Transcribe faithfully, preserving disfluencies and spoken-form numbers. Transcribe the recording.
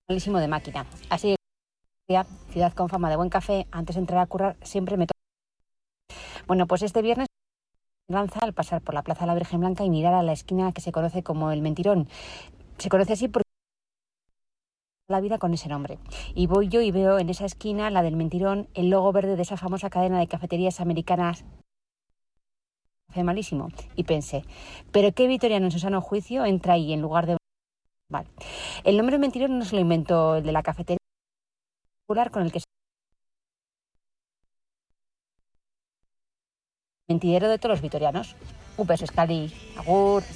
malísimo de máquina. Así que, ciudad con fama de buen café, antes de entrar a currar, siempre me toca. Bueno, pues este viernes lanza al pasar por la Plaza de la Virgen Blanca y mirar a la esquina que se conoce como El Mentirón. Se conoce así porque la vida con ese nombre. Y voy yo y veo en esa esquina, la del Mentirón, el logo verde de esa famosa cadena de cafeterías americanas. Café malísimo. Y pensé, ¿pero qué vitoriano en su sano juicio entra ahí en lugar de... Vale. El nombre Mentirón no se lo inventó el de la cafetería popular con el que se... Mentidero de todos los vitorianos. Un beso, Scali. Agur.